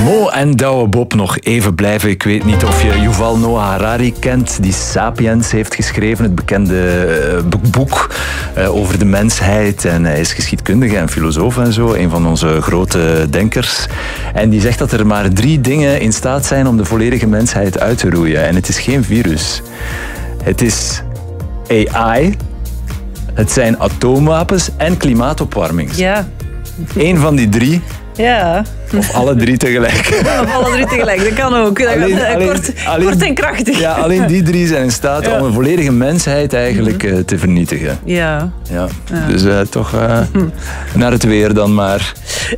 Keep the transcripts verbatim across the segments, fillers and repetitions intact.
Mo en Douwe Bob nog even blijven. Ik weet niet of je Yuval Noah Harari kent, die Sapiens heeft geschreven, het bekende boek over de mensheid. En hij is geschiedkundige en filosoof en zo, een van onze grote denkers. En die zegt dat er maar drie dingen in staat zijn om de volledige mensheid uit te roeien. En het is geen virus. Het is A I, het zijn atoomwapens en klimaatopwarming. Ja. Eén van die drie. Ja. Of alle drie tegelijk. Of alle drie tegelijk, dat kan ook. Dat alleen, kan, alleen, kort, alleen, kort en krachtig. Ja, alleen die drie zijn in staat ja. om een volledige mensheid eigenlijk uh, te vernietigen. Ja. ja. ja. Dus uh, toch uh, naar het weer dan maar.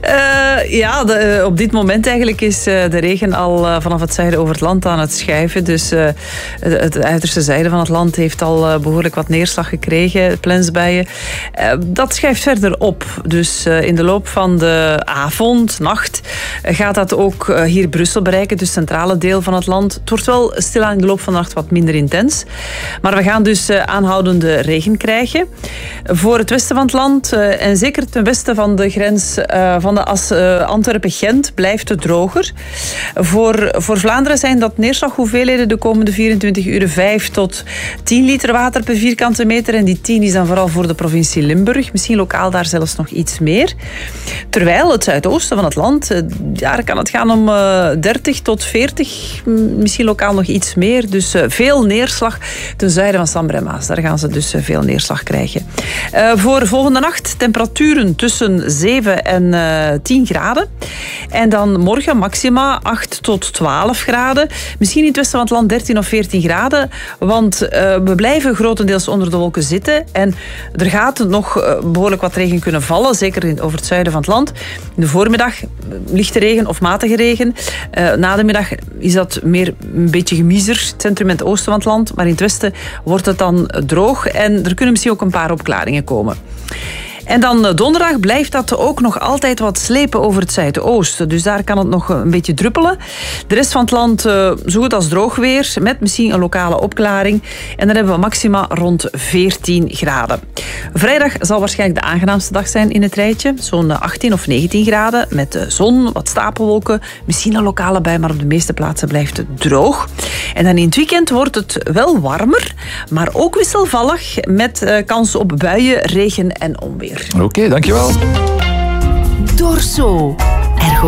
Uh, ja, de, op dit moment eigenlijk is uh, de regen al uh, vanaf het zuiden over het land aan het schuiven. Dus uh, het uiterste zijde van het land heeft al uh, behoorlijk wat neerslag gekregen, plensbuien. Uh, dat schuift verder op. Dus uh, in de loop van de avond, nacht, gaat dat ook hier Brussel bereiken, dus het centrale deel van het land. Het wordt wel stilaan in de loop van de nacht wat minder intens. Maar we gaan dus aanhoudende regen krijgen. Voor het westen van het land en zeker ten westen van de grens van de as Antwerpen-Gent blijft het droger. Voor, voor Vlaanderen zijn dat neerslaghoeveelheden de komende vierentwintig uur vijf tot tien liter water per vierkante meter. En die tien is dan vooral voor de provincie Limburg. Misschien lokaal daar zelfs nog iets meer. Terwijl het zuidoosten van het land, daar kan het gaan om uh, dertig tot veertig, misschien lokaal nog iets meer. Dus uh, veel neerslag ten zuiden van Sambre en Maas. Daar gaan ze dus uh, veel neerslag krijgen. Uh, voor volgende nacht temperaturen tussen zeven en uh, tien graden. En dan morgen maxima acht tot twaalf graden. Misschien in het westen van het land dertien of veertien graden. Want uh, we blijven grotendeels onder de wolken zitten. En er gaat nog uh, behoorlijk wat regen kunnen vallen. Zeker in, over het zuiden van het land. In de voormiddag lichte regen of matige regen. Uh, na de middag is dat meer een beetje gemiezer. Het centrum en het oosten van het land. Maar in het westen wordt het dan droog. En er kunnen misschien ook een paar opklaringen komen. En dan donderdag blijft dat ook nog altijd wat slepen over het zuidoosten. Dus daar kan het nog een beetje druppelen. De rest van het land uh, zo goed als droog weer, met misschien een lokale opklaring. En dan hebben we maxima rond veertien graden. Vrijdag zal waarschijnlijk de aangenaamste dag zijn in het rijtje. Zo'n achttien of negentien graden, met de zon, wat stapelwolken. Misschien een lokale bui, maar op de meeste plaatsen blijft het droog. En dan in het weekend wordt het wel warmer, maar ook wisselvallig, met uh, kans op buien, regen en onweer. Oké, okay, dankjewel. Dorso.